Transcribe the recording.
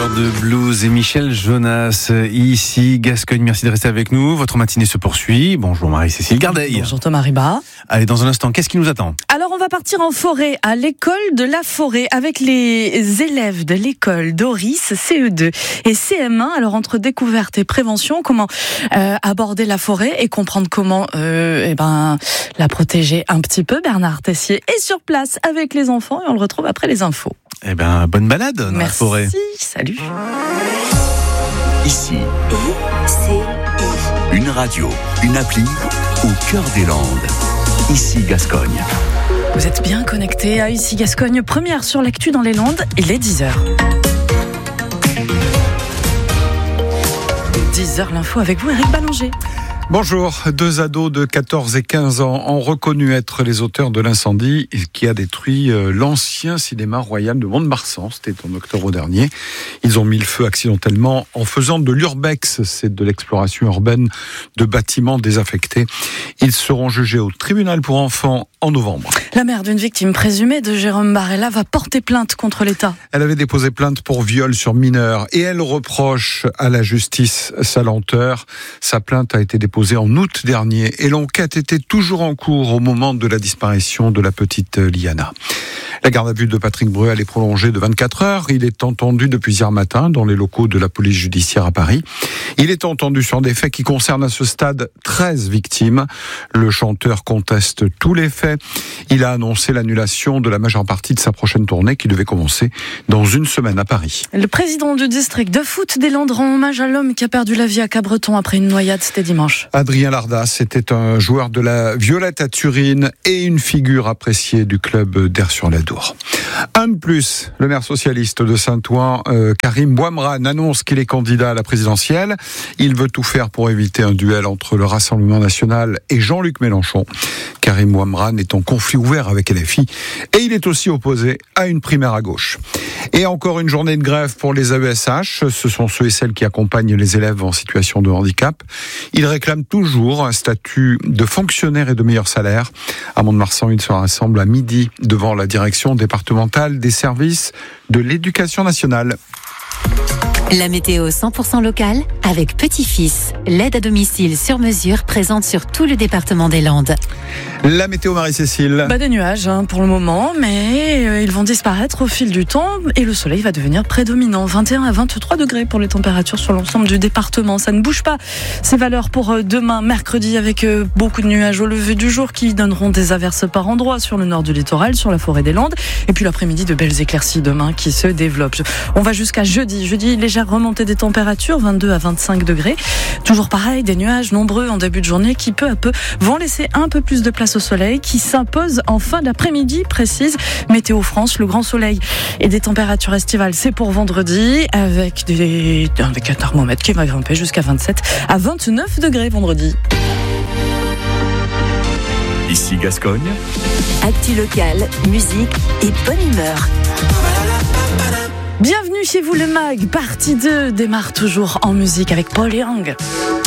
de blues et Michel Jonas, ici Gascogne. Merci de rester avec nous. Votre matinée se poursuit. Bonjour Marie-Cécile Gardeil. Bonjour Thomas Riba. Allez, dans un instant, qu'est-ce qui nous attend ? Alors, on va partir en forêt, à l'école de la forêt, avec les élèves de l'école d'Oris, CE2 et CM1. Alors, entre découverte et prévention, comment aborder la forêt et comprendre comment la protéger un petit peu. Bernard Tessier est sur place avec les enfants et on le retrouve après les infos. Eh ben, bonne balade dans la forêt. Merci, salut. Ici, ICI. Une radio, une appli au cœur des Landes. Ici Gascogne. Vous êtes bien connectés à Ici Gascogne, première sur l'actu dans les Landes, il est 10h. 10h l'info avec vous, Eric Ballanger. Bonjour, 2 ados de 14 et 15 ans ont reconnu être les auteurs de l'incendie qui a détruit l'ancien cinéma royal de Mont-de-Marsan. C'était en octobre dernier. Ils ont mis le feu accidentellement en faisant de l'urbex, c'est de l'exploration urbaine de bâtiments désaffectés. Ils seront jugés au tribunal pour enfants en novembre. La mère d'une victime présumée de Jérôme Barella va porter plainte contre l'État. Elle avait déposé plainte pour viol sur mineur et elle reproche à la justice sa lenteur. Sa plainte a été déposée en août dernier et l'enquête était toujours en cours au moment de la disparition de la petite Liana. La garde à vue de Patrick Bruel est prolongée de 24 heures. Il est entendu depuis hier matin dans les locaux de la police judiciaire à Paris. Il est entendu sur des faits qui concernent à ce stade 13 victimes. Le chanteur conteste tous les faits. Il a annoncé l'annulation de la majeure partie de sa prochaine tournée qui devait commencer dans une semaine à Paris. Le président du district de foot des Landes rend hommage à l'homme qui a perdu la vie à Cabreton après une noyade, c'était dimanche. Adrien Lardas était un joueur de la Violette à Turin et une figure appréciée du club d'Aire-sur-la-Dour. Un de plus, le maire socialiste de Saint-Ouen, Karim Bouamrane, annonce qu'il est candidat à la présidentielle. Il veut tout faire pour éviter un duel entre le Rassemblement national et Jean-Luc Mélenchon. Karim Bouamrane est en conflit ouvert avec LFI et il est aussi opposé à une primaire à gauche. Et encore une journée de grève pour les AESH. Ce sont ceux et celles qui accompagnent les élèves en situation de handicap. Ils réclament toujours un statut de fonctionnaire et de meilleur salaire. À Mont-de-Marsan, ils se rassemblent à midi devant la direction départementale des services de l'éducation nationale. La météo 100% locale avec Petit-Fils, l'aide à domicile sur mesure présente sur tout le département des Landes. La météo Marie-Cécile. Des nuages pour le moment, mais ils vont disparaître au fil du temps et le soleil va devenir prédominant. 21 à 23 degrés pour les températures sur l'ensemble du département. Ça ne bouge pas. Ces valeurs pour demain, mercredi, avec beaucoup de nuages au lever du jour qui donneront des averses par endroits sur le nord du littoral, sur la forêt des Landes. Et puis l'après-midi, de belles éclaircies demain qui se développent. On va jusqu'à jeudi. Jeudi, légère remontée des températures, 22 à 25 degrés. Toujours pareil, des nuages nombreux en début de journée qui peu à peu vont laisser un peu plus de place au soleil qui s'impose en fin d'après-midi, précise Météo France. Le grand soleil et des températures estivales, c'est pour vendredi avec un thermomètre qui va grimper jusqu'à 27 à 29 degrés vendredi. Ici Gascogne. Actu locale, musique et bonne humeur. Bienvenue chez vous, le MAG. Partie 2 démarre toujours en musique avec Paul Young.